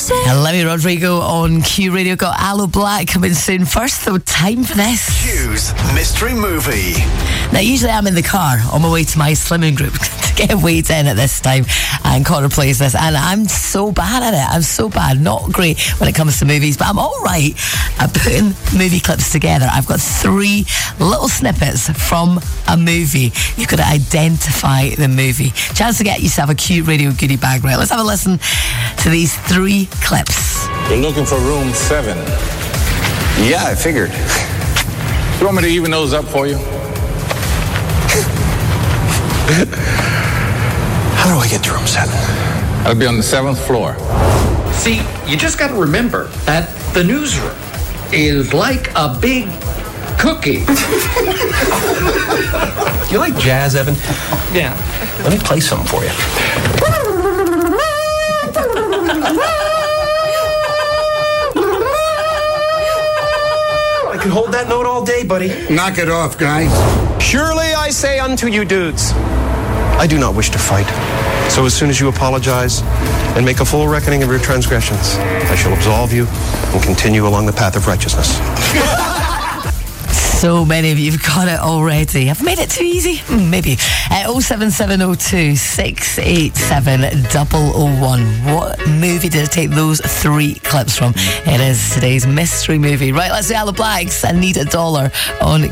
Olivia Rodrigo on Q Radio. Got Aloe Black coming soon. First, though, time for this. Q's Mystery Movie. Now, usually I'm in the car on my way to my slimming group to get weighed in at this time, and Connor plays this, and I'm so bad at it. I'm so bad. Not great when it comes to movies, but I'm all right at putting movie clips together. I've got 3 little snippets from a movie. You've got to identify the movie. Chance to get yourself a Q Radio goodie bag, right? Let's have a listen to these 3 clips. You're looking for room 7. Yeah, I figured. You want me to even those up for you? How do I get to room 7? I'll be on the 7th floor. See, you just got to remember that the newsroom is like a big cookie. Do you like jazz, Evan? Yeah. Let me play something for you. I can hold that note all day, buddy. Knock it off, guys. Surely I say unto you, dudes, I do not wish to fight. So as soon as you apologize and make a full reckoning of your transgressions, I shall absolve you and continue along the path of righteousness. So many of you have got it already. I've made it too easy? Maybe. 07702 687 001. What movie did I take those 3 clips from? It is today's mystery movie. Right, let's do Aloe Black's I Need $1 on